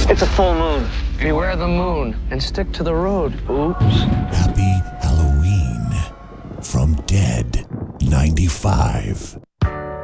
It's a full moon. Beware the moon and stick to the road. Oops. Happy Halloween from Dead 95.